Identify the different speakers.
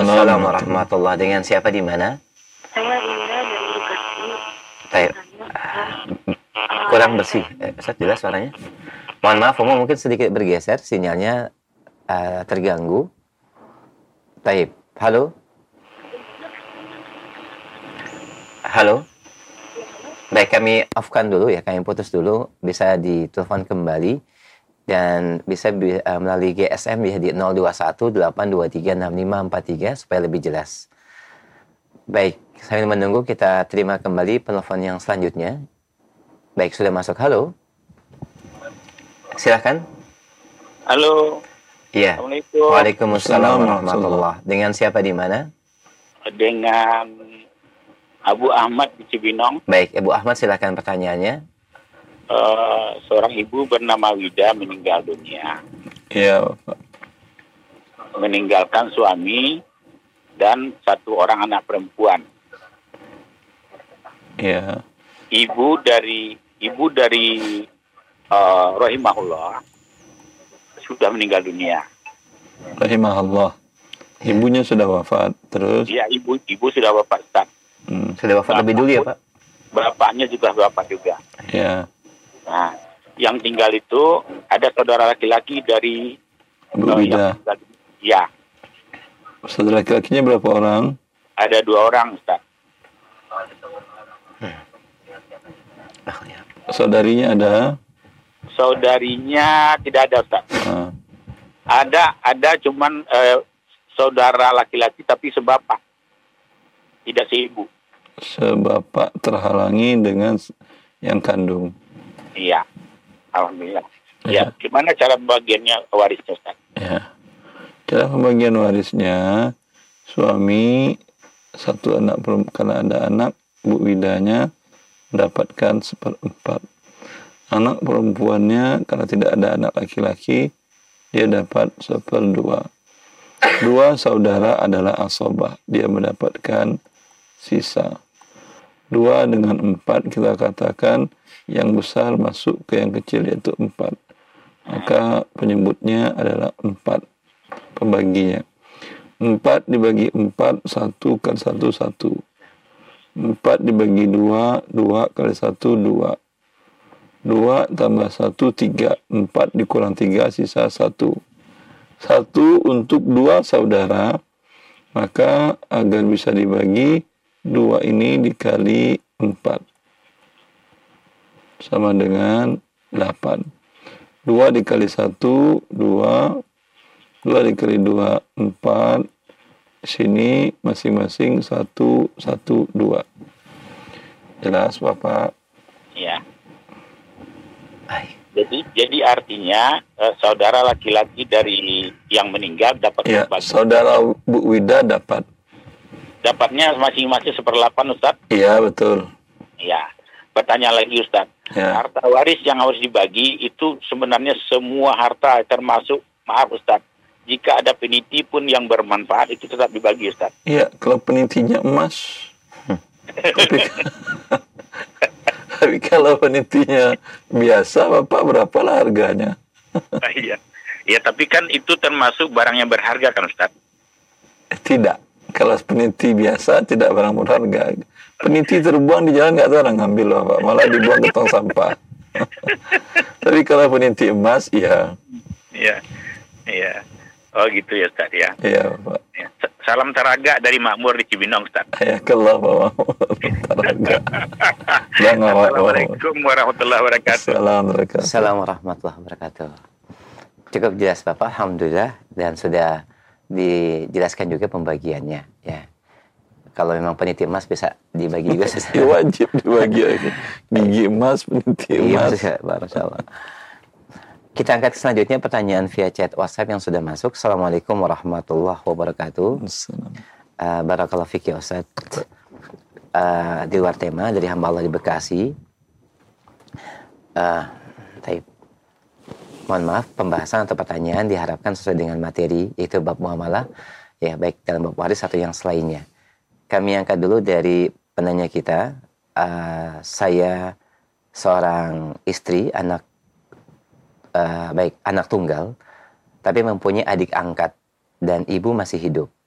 Speaker 1: Waalaikumsalam warahmatullahi. Dengan siapa di mana?
Speaker 2: Saya Indra dari Bekasi.
Speaker 1: Taib. Kurang bersih. Ustaz, jelas suaranya? Mohon maaf, mungkin sedikit bergeser, sinyalnya terganggu. Taib. Halo? Halo? Baik, kami off-kan dulu ya, kami putus dulu. Bisa ditelepon kembali. Dan bisa melalui GSM ya di 021-823-6543 supaya lebih jelas. Baik, sambil menunggu kita terima kembali penelpon yang selanjutnya. Baik, sudah masuk. Halo. Silakan.
Speaker 3: Halo.
Speaker 1: Iya.
Speaker 3: Assalamualaikum.
Speaker 1: Waalaikumsalam warahmatullahi. Dengan siapa di mana?
Speaker 3: Dengan Abu Ahmad di Cibinong.
Speaker 1: Baik, Ibu Ahmad silakan pertanyaannya.
Speaker 3: Seorang ibu bernama Wida meninggal dunia.
Speaker 4: Iya, Bapak.
Speaker 3: Meninggalkan suami dan satu orang anak perempuan.
Speaker 4: Iya.
Speaker 3: Ibu dari rahimahullah sudah meninggal dunia.
Speaker 4: Rahimahullah. Ibunya sudah wafat. Terus?
Speaker 3: Iya, ibu sudah wafat, Ustaz.
Speaker 1: Sudah wafat lebih dulu ya, Pak?
Speaker 3: Bapaknya juga wafat juga.
Speaker 4: Iya.
Speaker 3: Nah, yang tinggal itu ada saudara laki-laki dari
Speaker 4: Bu Wida.
Speaker 3: Ya.
Speaker 4: Saudara laki-lakinya berapa orang?
Speaker 3: Ada 2 orang, Ustaz.
Speaker 4: Saudarinya ada?
Speaker 3: Saudarinya tidak ada, Ustaz.
Speaker 4: Nah.
Speaker 3: Ada cuman saudara laki-laki tapi sebapak. Tidak seibu.
Speaker 4: Sebapak terhalangi dengan yang kandung.
Speaker 3: Iya. Alhamdulillah.
Speaker 4: Ya.
Speaker 3: Ya, gimana cara pembagiannya warisnya, Ustaz?
Speaker 4: Ya. Cara pembagian warisnya, suami satu anak karena ada anak, Bu Widanya mendapatkan 1/4. Anak perempuannya karena tidak ada anak laki-laki, dia dapat 1/2. 2 saudara adalah asobah, dia mendapatkan sisa. 2 dengan 4 kita katakan yang besar masuk ke yang kecil yaitu 4. Maka penyebutnya adalah 4 pembaginya. 4 dibagi 4, 1 kali 1, 1. 4 dibagi 2, 2 kali 1, 2. 2 tambah 1, 3. 4 dikurang 3, sisa 1. 1 untuk 2 saudara, maka agar bisa dibagi, 2 ini dikali 4. Sama dengan 8. 2 dikali 1, 2. 2 dikali 2, 4. Sini masing-masing 1, 1, 2. Jelas, Bapak?
Speaker 3: Ya. Jadi artinya saudara laki-laki dari yang meninggal dapat
Speaker 4: ya, saudara Bu Wida dapat.
Speaker 3: Dapatnya masing-masing 1/8, Ustaz?
Speaker 4: Iya, betul.
Speaker 3: Iya. Pertanyaan lagi, Ustaz.
Speaker 4: Ya.
Speaker 3: Harta waris yang harus dibagi itu sebenarnya semua harta, termasuk, maaf Ustaz, jika ada peniti pun yang bermanfaat itu tetap dibagi, Ustaz.
Speaker 4: Iya, kalau penitinya emas. Tapi kalau penitinya biasa, Bapak berapalah harganya?
Speaker 3: Iya. Ya, tapi kan itu termasuk barang yang berharga kan, Ustaz?
Speaker 4: Tidak. Kalau peniti biasa tidak barang berharga. Peniti terbuang di jalan nggak ada orang ngambil, Bapak. Malah dibuang ke tong sampah. Tapi kalau peniti emas, iya.
Speaker 3: Iya. Iya. Oh gitu ya, Ustaz ya.
Speaker 4: Iya, Bapak.
Speaker 3: Ya. Salam Taraga dari Makmur di Cibinong, Ustaz.
Speaker 4: Ya, kalau Bapak Taraga.
Speaker 3: Assalamualaikum warahmatullahi wabarakatuh.
Speaker 1: Assalamualaikum warahmatullahi wabarakatuh. Cukup jelas, Bapak. Alhamdulillah. Dan sudah dijelaskan juga pembagiannya. Ya. Kalau memang peniti emas bisa dibagi juga.
Speaker 4: Wajib dibagi lagi. Gigi emas, peniti emas.
Speaker 1: Iya, Masya. Kita angkat selanjutnya pertanyaan via chat WhatsApp yang sudah masuk. Assalamualaikum warahmatullahi wabarakatuh. Barakallahu fiqh ya Ustaz. Di luar tema dari hamba Allah di Bekasi. Mohon maaf, pembahasan atau pertanyaan diharapkan sesuai dengan materi, yaitu bab muamalah, ya baik dalam bab waris atau yang selainnya. Kami angkat dulu dari penanya kita. Saya seorang istri, anak tunggal, tapi mempunyai adik angkat dan ibu masih hidup.